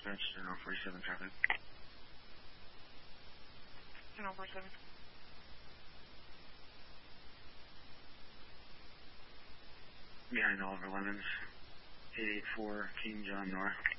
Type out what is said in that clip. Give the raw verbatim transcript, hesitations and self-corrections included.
Dispatch, zero forty-seven traffic. zero forty-seven. Behind Oliver Lemons, eight eight four King John North.